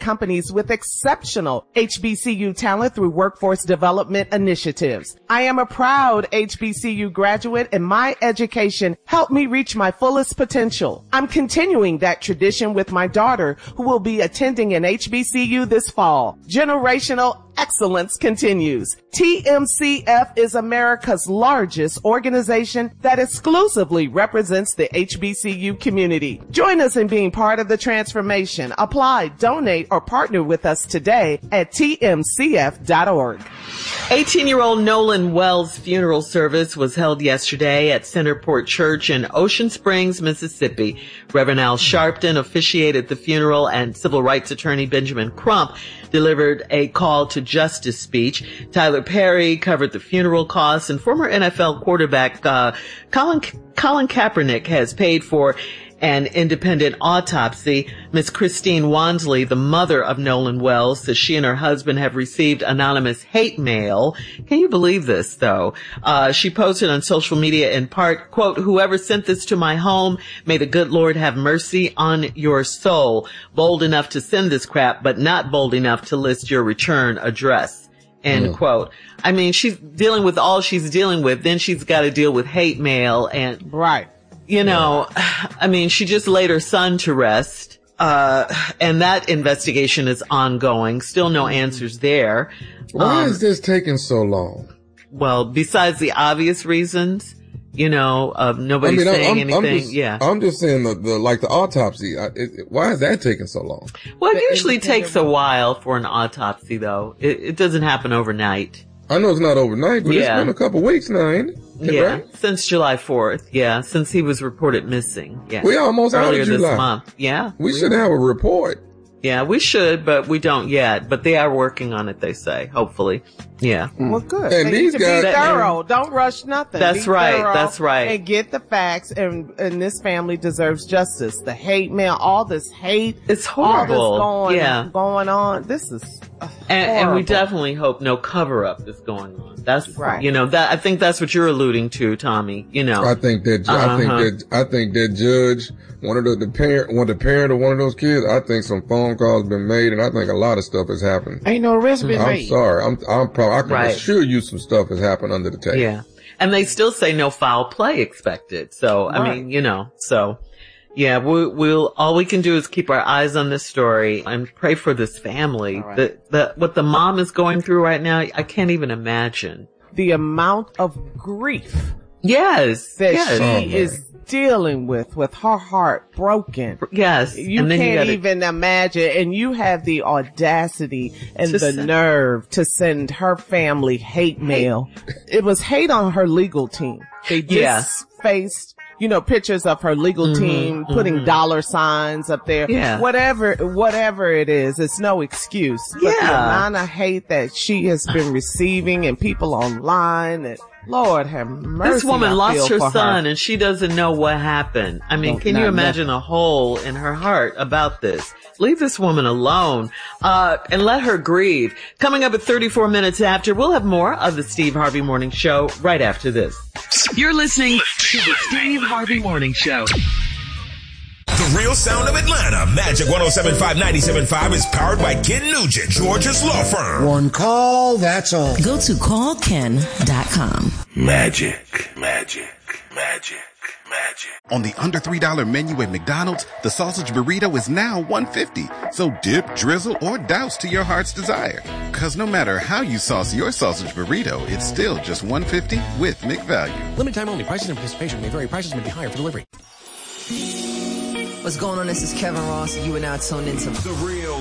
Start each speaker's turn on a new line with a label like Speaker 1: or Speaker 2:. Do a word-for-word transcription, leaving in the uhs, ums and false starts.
Speaker 1: companies with exceptional H B C U talent through workforce development initiatives. I am a proud H B C U graduate, and my education helped me reach my fullest potential. I'm continuing that tradition with my daughter, who will be attending an H B C U this fall. Generational excellence continues. T M C F is America's largest organization that exclusively represents the H B C U community. Join us in being part of the transformation. Apply, donate, or partner with us today at T M C F dot org.
Speaker 2: eighteen-year-old Nolan Wells' funeral service was held yesterday at Centerport Church in Ocean Springs, Mississippi. Reverend Al Sharpton officiated the funeral, and civil rights attorney Benjamin Crump delivered a call to justice speech. Tyler Perry covered the funeral costs, and former N F L quarterback uh, Colin Colin Kaepernick has paid for an independent autopsy. Miss Christine Wansley, the mother of Nolan Wells, says she and her husband have received anonymous hate mail. Can you believe this, though? Uh, she posted on social media in part, quote, "Whoever sent this to my home, may the good Lord have mercy on your soul. Bold enough to send this crap, but not bold enough to list your return address." End mm. quote. I mean, she's dealing with all she's dealing with. Then she's got to deal with hate mail and,
Speaker 1: right.
Speaker 2: You know, I mean, she just laid her son to rest, uh, and that investigation is ongoing. Still no answers there.
Speaker 3: Why
Speaker 2: um,
Speaker 3: is this taking so long?
Speaker 2: Well, besides the obvious reasons, you know, of nobody
Speaker 3: I mean,
Speaker 2: saying
Speaker 3: I'm,
Speaker 2: anything.
Speaker 3: I'm just,
Speaker 2: yeah.
Speaker 3: I'm just saying the, the like the autopsy. I, it, why is that taking so long?
Speaker 2: Well, it usually takes a while for an autopsy, though. It, it doesn't happen overnight.
Speaker 3: I know it's not overnight, but
Speaker 2: yeah.
Speaker 3: it's been a couple weeks now, ain't it?
Speaker 2: Yeah,
Speaker 3: right?
Speaker 2: Since July fourth. Yeah, since he was reported missing. Yeah,
Speaker 3: we almost
Speaker 2: earlier
Speaker 3: out of July.
Speaker 2: this month. Yeah,
Speaker 3: we, we should have a report.
Speaker 2: Yeah, we should, but we don't yet. But they are working on it, they say. Hopefully. Yeah.
Speaker 1: Well, good.
Speaker 3: And
Speaker 1: they
Speaker 3: these
Speaker 1: need to
Speaker 3: guys,
Speaker 1: be thorough. Don't rush nothing.
Speaker 2: That's
Speaker 1: be
Speaker 2: right. That's right.
Speaker 1: And get the facts. And, and this family deserves justice. The hate mail, all this hate.
Speaker 2: It's horrible.
Speaker 1: All this going,
Speaker 2: yeah.
Speaker 1: going on. This is uh,
Speaker 2: and,
Speaker 1: horrible.
Speaker 2: and we definitely hope no cover up is going on. That's
Speaker 1: right.
Speaker 2: You know, that, I think that's what you're alluding to, Tommy. You know.
Speaker 3: I think that, uh-huh. I think that, I think that judge, one of the, the parent, one of the parent of one of those kids, I think some phone calls been made, and I think a lot of stuff has happened.
Speaker 1: Ain't no arrest been
Speaker 3: I'm
Speaker 1: made.
Speaker 3: I'm sorry. I'm, I'm probably, I can
Speaker 2: right.
Speaker 3: assure you some stuff has happened under the table.
Speaker 2: Yeah. And they still say no foul play expected. So, I
Speaker 1: right.
Speaker 2: mean, you know, so. Yeah, we, we'll, all we can do is keep our eyes on this story and pray for this family.
Speaker 1: Right.
Speaker 2: The, the, what the mom is going through right now, I can't even imagine.
Speaker 1: The amount of grief
Speaker 2: Yes.
Speaker 1: that
Speaker 2: yes.
Speaker 1: she
Speaker 3: Oh,
Speaker 1: is dealing with, with her heart broken.
Speaker 2: Yes.
Speaker 1: You
Speaker 2: and then
Speaker 1: can't
Speaker 2: you gotta,
Speaker 1: even imagine, and you have the audacity and
Speaker 2: To
Speaker 1: the
Speaker 2: send-
Speaker 1: nerve to send her family hate mail. It was hate on her legal team. They just
Speaker 2: Yes.
Speaker 1: faced, you know, pictures of her legal
Speaker 2: Mm-hmm,
Speaker 1: team putting
Speaker 2: mm-hmm.
Speaker 1: dollar signs up there.
Speaker 2: Yeah.
Speaker 1: Whatever, whatever it is, it's no excuse. But the
Speaker 2: Yeah.
Speaker 1: amount of hate that she has been receiving and people online, and Lord have mercy.
Speaker 2: This woman
Speaker 1: I
Speaker 2: lost
Speaker 1: feel
Speaker 2: her
Speaker 1: for
Speaker 2: son and she doesn't know what happened. I mean,
Speaker 1: Don't-
Speaker 2: can you
Speaker 1: not
Speaker 2: imagine a hole in her heart about this? Leave this woman alone, uh, and let her grieve. Coming up at thirty-four minutes after, we'll have more of the Steve Harvey Morning Show right after this.
Speaker 4: You're listening to the Steve Harvey Morning Show.
Speaker 5: The real sound of Atlanta. Magic one oh seven point five, ninety-seven point five is powered by Ken Nugent, Georgia's law firm.
Speaker 6: One call, that's all.
Speaker 7: Go to call ken dot com.
Speaker 5: Magic, magic, magic, magic.
Speaker 8: On the under three dollar menu at McDonald's, the sausage burrito is now one fifty. So dip, drizzle, or douse to your heart's desire. Cause no matter how you sauce your sausage burrito, it's still just one fifty with McValue.
Speaker 6: Limited time only. Prices and participation may vary. Prices may be higher for delivery.
Speaker 9: What's going on? This is Kevin Ross. You are now tuned into
Speaker 5: The real